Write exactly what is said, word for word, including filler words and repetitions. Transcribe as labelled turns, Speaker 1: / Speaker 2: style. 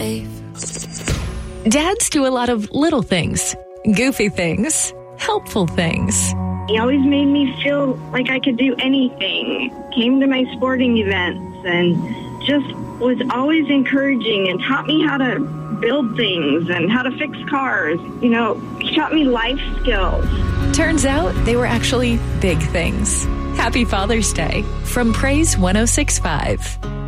Speaker 1: faith.
Speaker 2: Dads do a lot of little things, goofy things, helpful things.
Speaker 3: He always made me feel like I could do anything. Came to my sporting events and just was always encouraging and taught me how to build things and how to fix cars. You know, he taught me life skills.
Speaker 2: Turns out they were actually big things. Happy Father's Day from Praise one oh six point five.